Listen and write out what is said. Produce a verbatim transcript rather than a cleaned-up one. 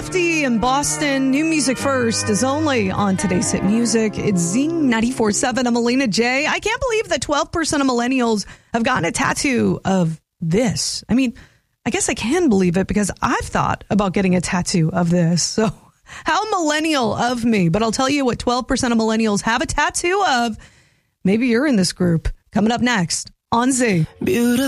Lofty in Boston. New music first is only on today's hit music. It's Zing ninety-four point seven. I'm Alina J. I can't believe that twelve percent of millennials have gotten a tattoo of this. I mean, I guess I can believe it because I've thought about getting a tattoo of this. So how millennial of me. But I'll tell you what twelve percent of millennials have a tattoo of. Maybe you're in this group. Coming up next on Z. Beautiful.